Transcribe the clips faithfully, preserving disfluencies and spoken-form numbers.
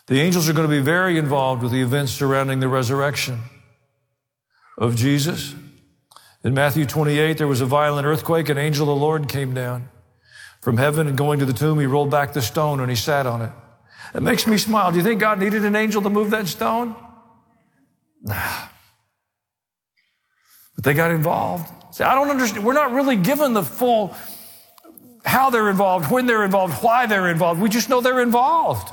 The angels are going to be very involved with the events surrounding the resurrection of Jesus. In Matthew twenty-eight, there was a violent earthquake. An angel of the Lord came down from heaven, and going to the tomb, he rolled back the stone and he sat on it. It makes me smile. Do you think God needed an angel to move that stone? Nah. But they got involved. See, I don't understand. We're not really given the full how they're involved, when they're involved, why they're involved. We just know they're involved.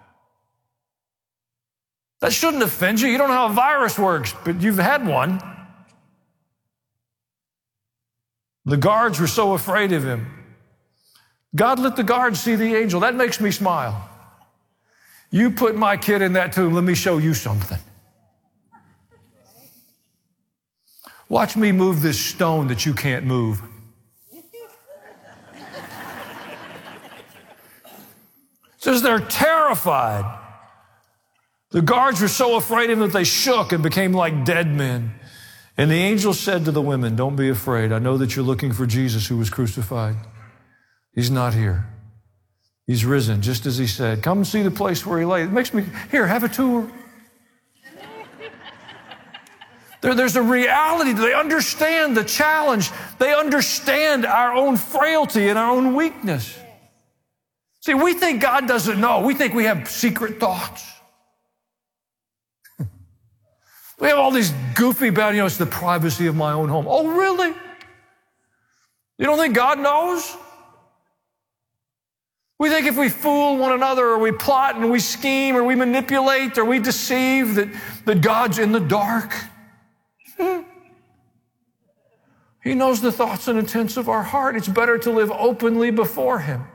That shouldn't offend you. You don't know how a virus works, but you've had one. The guards were so afraid of him. God let the guards see the angel. That makes me smile. You put my kid in that tomb, let me show you something. Watch me move this stone that you can't move. It says they're terrified. The guards were so afraid of him that they shook and became like dead men. And the angel said to the women, don't be afraid. I know that you're looking for Jesus who was crucified. He's not here. He's risen, just as he said. Come and see the place where he lay. It makes me, here, have a tour. There, there's a reality. They understand the challenge. They understand our own frailty and our own weakness. See, we think God doesn't know. We think we have secret thoughts. We have all these goofy about, you know, it's the privacy of my own home. Oh, really? You don't think God knows? We think if we fool one another or we plot and we scheme or we manipulate or we deceive that, that God's in the dark. Hmm. He knows the thoughts and intents of our heart. It's better to live openly before him.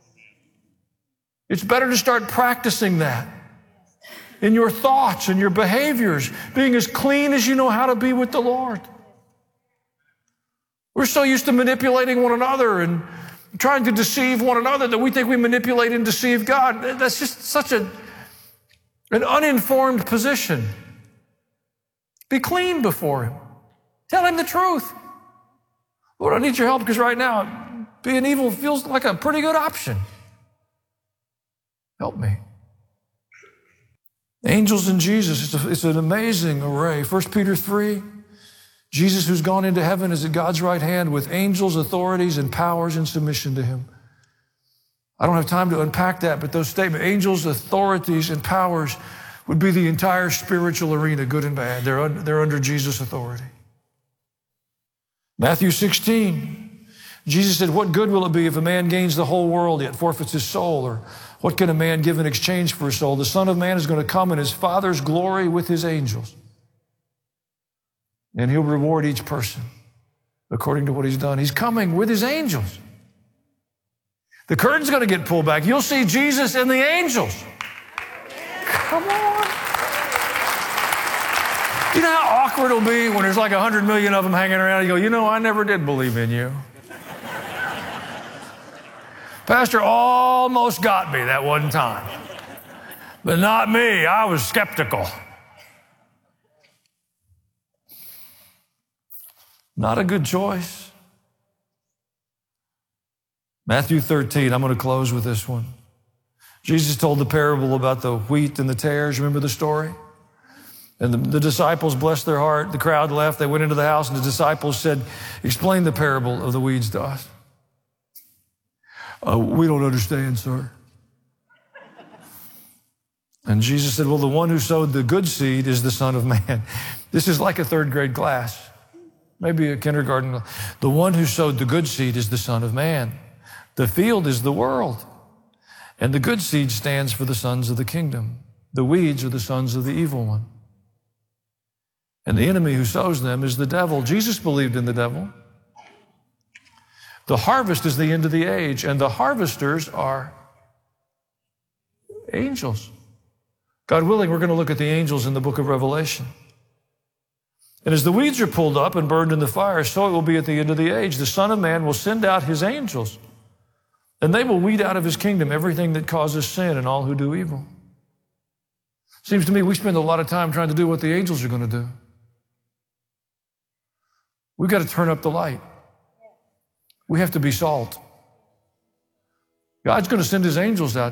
It's better to start practicing that in your thoughts and your behaviors, being as clean as you know how to be with the Lord. We're so used to manipulating one another and trying to deceive one another that we think we manipulate and deceive God. That's just such a, an uninformed position. Be clean before him. Tell him the truth. Lord, I need your help because right now being evil feels like a pretty good option. Help me. Angels and Jesus, it's, a, it's an amazing array. First Peter three, Jesus who's gone into heaven is at God's right hand with angels, authorities, and powers in submission to him. I don't have time to unpack that, but those statements, angels, authorities, and powers would be the entire spiritual arena, good and bad. They're, un, they're under Jesus' authority. Matthew sixteen, Jesus said, what good will it be if a man gains the whole world yet forfeits his soul? Or what can a man give in exchange for his soul? The Son of Man is going to come in his Father's glory with his angels. And he'll reward each person according to what he's done. He's coming with his angels. The curtain's going to get pulled back. You'll see Jesus and the angels. Come on. You know how awkward it'll be when there's like a hundred million of them hanging around. You go, you know, I never did believe in you. Pastor almost got me that one time. But not me. I was skeptical. Not a good choice. Matthew thirteen, I'm going to close with this one. Jesus told the parable about the wheat and the tares. Remember the story? And the, the disciples blessed their heart. The crowd left. They went into the house, and the disciples said, explain the parable of the weeds to us. Uh, we don't understand, sir. And Jesus said, well, the one who sowed the good seed is the Son of Man. This is like a third grade class, maybe a kindergarten. The one who sowed the good seed is the Son of Man. The field is the world. And the good seed stands for the sons of the kingdom. The weeds are the sons of the evil one. And the enemy who sows them is the devil. Jesus believed in the devil. The harvest is the end of the age, and the harvesters are angels. God willing, we're going to look at the angels in the book of Revelation. And as the weeds are pulled up and burned in the fire, so it will be at the end of the age. The Son of Man will send out his angels, and they will weed out of his kingdom everything that causes sin and all who do evil. Seems to me we spend a lot of time trying to do what the angels are going to do. We've got to turn up the light. We have to be salt. God's going to send his angels out